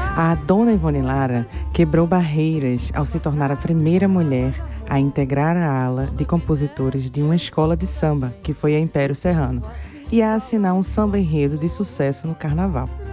A dona Ivone Lara quebrou barreiras ao se tornar a primeira mulher a integrar a ala de compositores de uma escola de samba, que foi a Império Serrano, e a assinar um samba-enredo de sucesso no Carnaval.